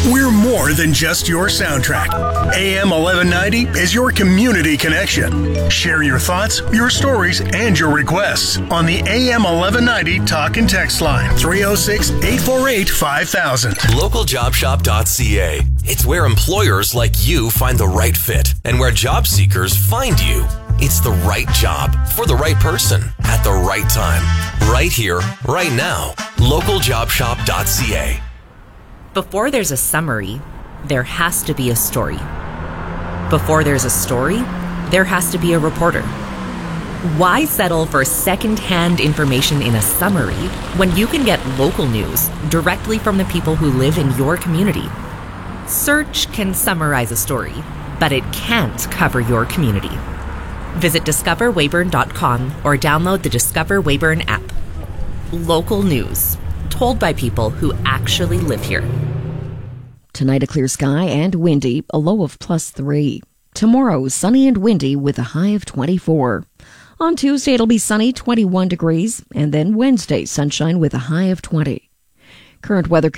We're more than just your soundtrack. AM 1190 is your community connection. Share your thoughts, your stories, and your requests on the AM 1190 talk and text line 306-848-5000. Localjobshop.ca. It's where employers like you find the right fit and where job seekers find you. It's the right job for the right person at the right time. Right here, right now. Localjobshop.ca. Before there's a summary, there has to be a story. Before there's a story, there has to be a reporter. Why settle for second-hand information in a summary when you can get local news directly from the people who live in your community? Search can summarize a story, but it can't cover your community. Visit discoverweyburn.com or download the Discover Weyburn app. Local news, told by people who actually live here. Tonight, a clear sky and windy, a low of +3. Tomorrow, sunny and windy with a high of 24. On Tuesday, it'll be sunny, 21 degrees, and then Wednesday, sunshine with a high of 20. Current weather